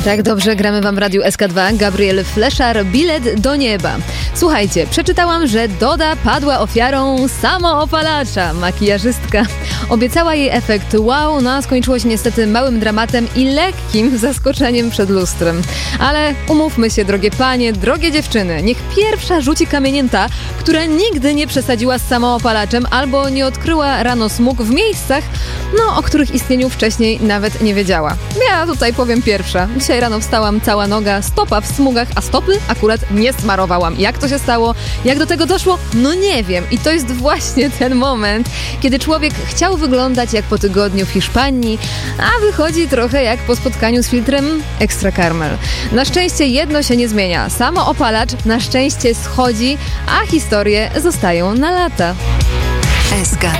Tak dobrze gramy wam w Radiu SK2. Gabriel Fleszar, Bilet do nieba. Słuchajcie, przeczytałam, że Doda padła ofiarą samoopalacza. Makijażystka obiecała jej efekt wow, no a skończyło się niestety małym dramatem i lekkim zaskoczeniem przed lustrem. Ale umówmy się, drogie panie, drogie dziewczyny, niech pierwsza rzuci kamieniem ta, która nigdy nie przesadziła z samoopalaczem albo nie odkryła rano smug w miejscach, o których istnieniu wcześniej nawet nie wiedziała. Ja tutaj powiem pierwsza. Dzisiaj rano wstałam, cała noga, stopa w smugach, a stopy akurat nie smarowałam. Jak to się stało? Jak do tego doszło? No nie wiem. I to jest właśnie ten moment, kiedy człowiek chciał wyglądać jak po tygodniu w Hiszpanii, a wychodzi trochę jak po spotkaniu z filtrem Extra Caramel. Na szczęście jedno się nie zmienia. Samoopalacz na szczęście schodzi, a historie zostają na lata. SK2